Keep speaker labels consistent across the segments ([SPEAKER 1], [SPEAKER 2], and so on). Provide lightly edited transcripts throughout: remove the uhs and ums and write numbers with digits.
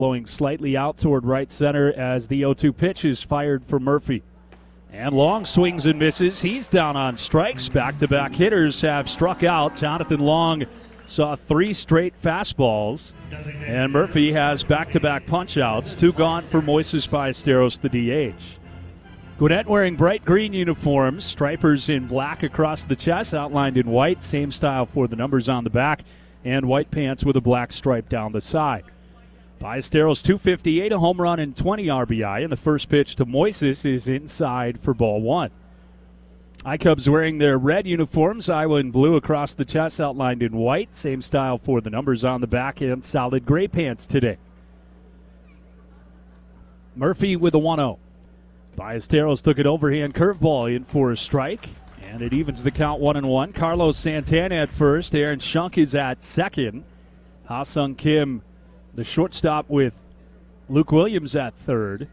[SPEAKER 1] Blowing slightly out toward right center as the 0-2 pitch is fired for Murphy. And Long swings and misses. He's down on strikes. Back-to-back hitters have struck out. Jonathan Long saw 3 straight fastballs. And Murphy has back-to-back punch-outs. 2 gone for Moises Ballesteros, the DH. Gwinnett wearing bright green uniforms. Stripers in black across the chest, outlined in white. Same style for the numbers on the back. And white pants with a black stripe down the side. Ballesteros 258, a home run and 20 RBI, and the first pitch to Moises is inside for ball 1. iCubs wearing their red uniforms, Iowa in blue across the chest, outlined in white. Same style for the numbers on the back, and solid gray pants today. Murphy with a 1-0. Ballesteros took an overhand curveball in for a strike, and it evens the count 1-1. Carlos Santana at first. Aaron Schunk is at second. Ha-Sung Kim, the shortstop, with Luke Williams at third.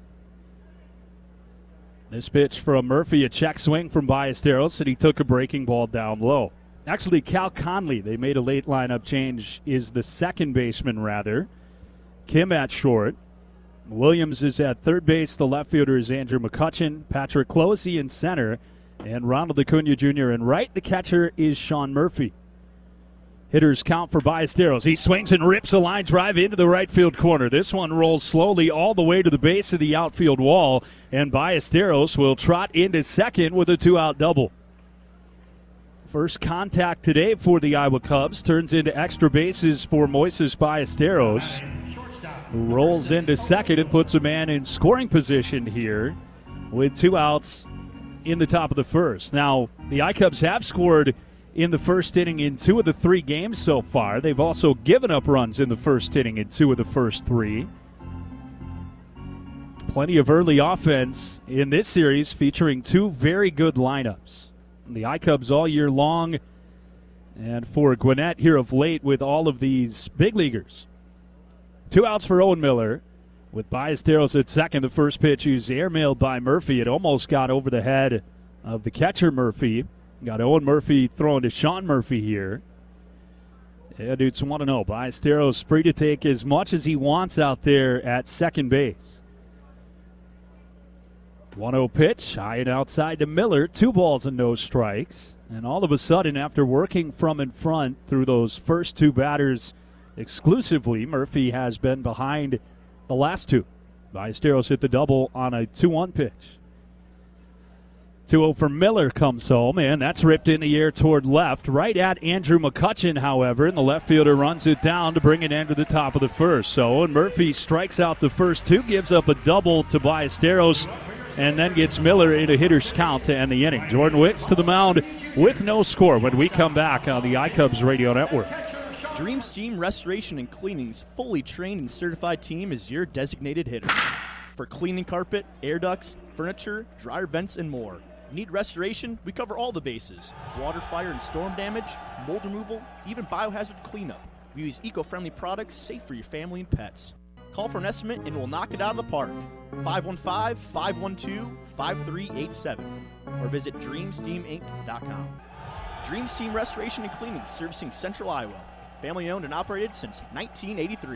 [SPEAKER 1] This pitch from Murphy, a check swing from Ballesteros, and he took a breaking ball down low. Actually, Cal Conley, they made a late lineup change, is the second baseman, rather. Kim at short. Williams is at third base. The left fielder is Andrew McCutchen. Patrick Closey in center. And Ronald Acuna Jr. in right. The catcher is Sean Murphy. Hitters count for Ballesteros. He swings and rips a line drive into the right field corner. This one rolls slowly all the way to the base of the outfield wall, and Ballesteros will trot into second with a 2-out double. First contact today for the Iowa Cubs turns into extra bases for Moises Ballesteros, who rolls into second and puts a man in scoring position here with 2 outs in the top of the first. Now, the iCubs have scored in the first inning in 2 of the 3 games so far. They've also given up runs in the first inning in 2 of the first 3. Plenty of early offense in this series featuring 2 very good lineups. The iCubs all year long, and for Gwinnett here of late with all of these big leaguers. 2 outs for Owen Miller. With Ballesteros at second, the first pitch is airmailed by Murphy. It almost got over the head of the catcher, Murphy. Got Owen Murphy throwing to Sean Murphy here. And it's 1-0. Ballesteros free to take as much as he wants out there at second base. 1-0 pitch, high and outside to Miller. 2 balls and no strikes. And all of a sudden, after working from in front through those first 2 batters exclusively, Murphy has been behind the last 2. Ballesteros hit the double on a 2-1 pitch. 2-0 for Miller comes home, and that's ripped in the air toward left, right at Andrew McCutchen, however, and the left fielder runs it down to bring it into the top of the first. So Owen Murphy strikes out the first 2, gives up a double to Ballesteros, and then gets Miller into hitter's count to end the inning. Jordan Wicks to the mound with no score when we come back on the iCubs Radio Network.
[SPEAKER 2] Dream Steam Restoration and Cleaning's fully trained and certified team is your designated hitter. For cleaning carpet, air ducts, furniture, dryer vents, and more. Need restoration? We cover all the bases. Water, fire, and storm damage, mold removal, even biohazard cleanup. We use eco-friendly products safe for your family and pets. Call for an estimate and we'll knock it out of the park. 515-512-5387 or visit DreamSteamInc.com. Dream Steam Restoration and Cleaning, servicing Central Iowa. Family owned and operated since 1983.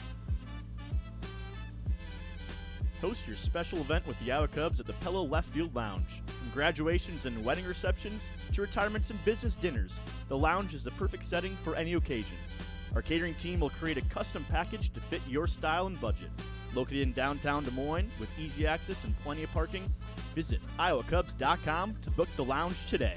[SPEAKER 2] Host your special event with the Iowa Cubs at the Pello Left Field Lounge. From graduations and wedding receptions to retirements and business dinners, the lounge is the perfect setting for any occasion. Our catering team will create a custom package to fit your style and budget. Located in downtown Des Moines with easy access and plenty of parking, visit iowacubs.com to book the lounge today.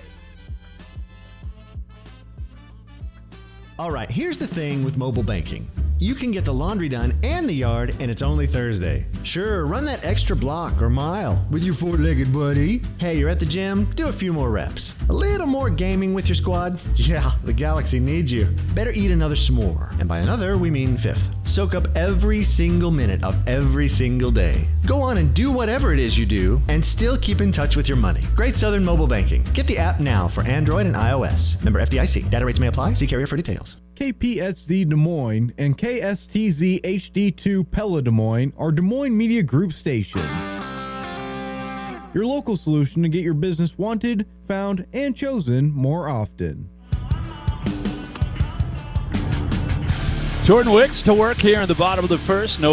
[SPEAKER 3] All right, here's the thing with mobile banking. You can get the laundry done and the yard, and it's only Thursday. Sure, run that extra block or mile with your four-legged buddy. Hey, you're at the gym? Do a few more reps. A little more gaming with your squad? Yeah, the Galaxy needs you. Better eat another s'more. And by another, we mean fifth. Soak up every single minute of every single day. Go on and do whatever it is you do, and still keep in touch with your money. Great Southern Mobile Banking. Get the app now for Android and iOS. Member FDIC. Data rates may apply. See carrier for details.
[SPEAKER 4] KPSZ Des Moines and KSTZ HD2 Pella Des Moines are Des Moines Media Group stations. Your local solution to get your business wanted, found, and chosen more often.
[SPEAKER 1] Jordan Wicks to work here in the bottom of the first. No